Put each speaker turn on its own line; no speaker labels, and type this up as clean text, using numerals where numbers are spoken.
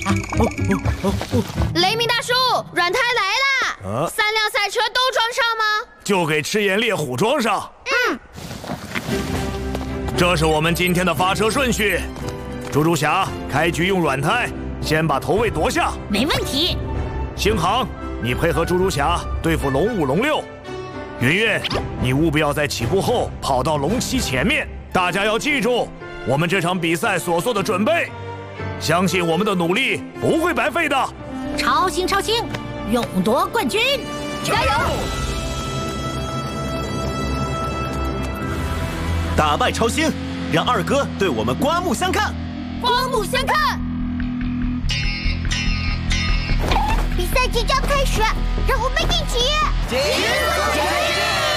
雷鸣大叔，软胎来啦！3辆赛车都装上吗？
就给赤焰烈虎装上。这是我们今天的发车顺序。猪猪侠，开局用软胎，先把头位夺下。
没问题。
星航，你配合猪猪侠对付龙5、龙6。云云，你务必要在起步后跑到龙7前面。大家要记住，我们这场比赛所做的准备，相信我们的努力不会白费的。
超星，勇夺冠军！
加油！
打败超星，让二哥对我们刮目相看。
刮目相看！
比赛即将开始，让我们一起
结束！